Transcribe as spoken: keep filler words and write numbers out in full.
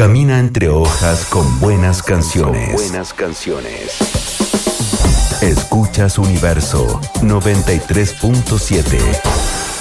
Camina entre hojas con buenas canciones. Con buenas canciones. Escuchas Universo noventa y tres punto siete.